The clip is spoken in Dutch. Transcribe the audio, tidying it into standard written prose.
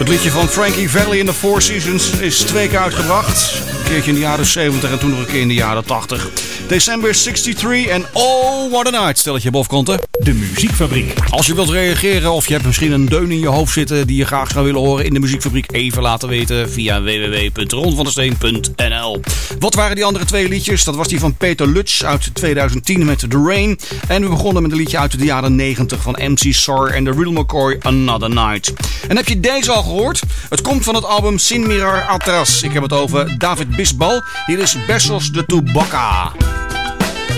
Het liedje van Frankie Valli in the Four Seasons is 2 keer uitgebracht. Een keertje in de jaren 70 en toen nog een keer in de jaren 80. December 63 en Oh What a Night, stelletje bofkanten. De Muziekfabriek. Als je wilt reageren of je hebt misschien een deun in je hoofd zitten die je graag zou willen horen in de Muziekfabriek, even laten weten via www.ronvandesteen.nl. Wat waren die andere 2 liedjes? Dat was die van Peter Lutz uit 2010 met The Rain. En we begonnen met een liedje uit de jaren 90 van MC Sar en The Real McCoy, Another Night. En heb je deze al gehoord? Het komt van het album Sin Mirar Atras. Ik heb het over David Bisbal. Hier is Bessos de Tubacca.